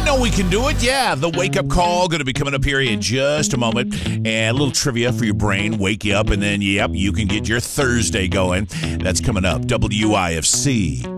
know we can do it. Yeah, the wake-up call going to be coming up here in just a moment. And a little trivia for your brain. Wake you up, and then, yep, you can get your Thursday going. That's coming up. WIFC.